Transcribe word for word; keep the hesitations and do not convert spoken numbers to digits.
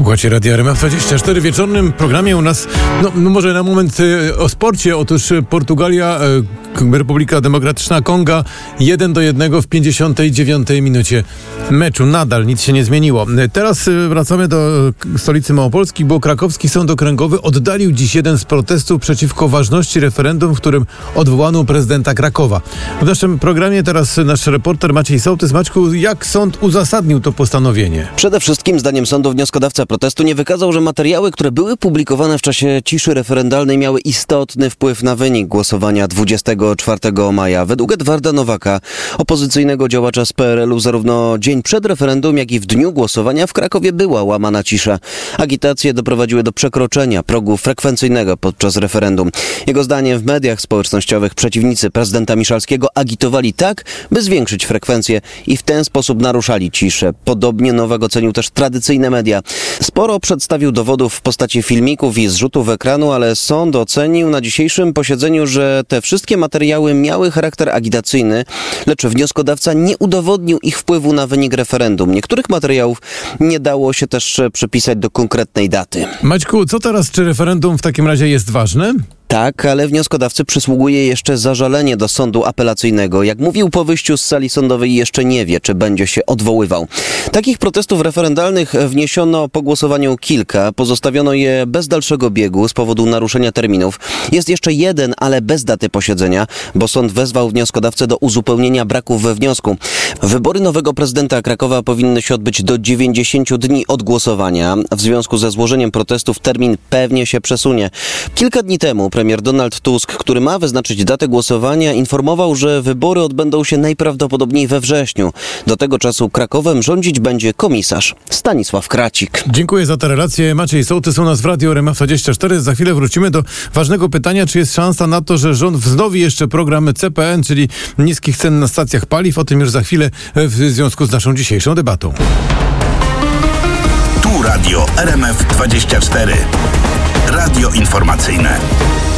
Słuchajcie Radia R M F dwadzieścia cztery w wieczornym programie u nas, no, no może na moment y, o sporcie. Otóż Portugalia, y, Republika Demokratyczna Konga jeden do jednego w pięćdziesiątej dziewiątej minucie meczu. Nadal nic się nie zmieniło. Teraz y, wracamy do stolicy Małopolski, bo krakowski sąd okręgowy oddalił dziś jeden z protestów przeciwko ważności referendum, w którym odwołano prezydenta Krakowa. W naszym programie teraz nasz reporter Maciej Sołtys. Maćku, jak sąd uzasadnił to postanowienie? Przede wszystkim zdaniem sądu wnioskodawca protestu nie wykazał, że materiały, które były publikowane w czasie ciszy referendalnej, miały istotny wpływ na wynik głosowania dwudziestego czwartego maja. Według Edwarda Nowaka, opozycyjnego działacza z P R L u, zarówno dzień przed referendum, jak i w dniu głosowania w Krakowie była łamana cisza. Agitacje doprowadziły do przekroczenia progu frekwencyjnego podczas referendum. Jego zdaniem w mediach społecznościowych przeciwnicy prezydenta Miszalskiego agitowali tak, by zwiększyć frekwencję i w ten sposób naruszali ciszę. Podobnie Nowak ocenił też tradycyjne media. Sporo przedstawił dowodów w postaci filmików i zrzutów ekranu, ale sąd ocenił na dzisiejszym posiedzeniu, że te wszystkie materiały miały charakter agitacyjny, lecz wnioskodawca nie udowodnił ich wpływu na wynik referendum. Niektórych materiałów nie dało się też przypisać do konkretnej daty. Maćku, co teraz? Czy referendum w takim razie jest ważne? Tak, ale wnioskodawcy przysługuje jeszcze zażalenie do sądu apelacyjnego. Jak mówił po wyjściu z sali sądowej, jeszcze nie wie, czy będzie się odwoływał. Takich protestów referendalnych wniesiono po głosowaniu kilka. Pozostawiono je bez dalszego biegu z powodu naruszenia terminów. Jest jeszcze jeden, ale bez daty posiedzenia, bo sąd wezwał wnioskodawcę do uzupełnienia braków we wniosku. Wybory nowego prezydenta Krakowa powinny się odbyć do dziewięćdziesięciu dni od głosowania. W związku ze złożeniem protestów termin pewnie się przesunie. Kilka dni temu premier Donald Tusk, który ma wyznaczyć datę głosowania, informował, że wybory odbędą się najprawdopodobniej we wrześniu. Do tego czasu Krakowem rządzić będzie komisarz Stanisław Kracik. Dziękuję za te relacje. Maciej Sołtys u nas w Radiu R M F dwadzieścia cztery. Za chwilę wrócimy do ważnego pytania, czy jest szansa na to, że rząd wznowi jeszcze program C P N, czyli niskich cen na stacjach paliw. O tym już za chwilę w związku z naszą dzisiejszą debatą. Tu Radio R M F dwadzieścia cztery. Radio informacyjne.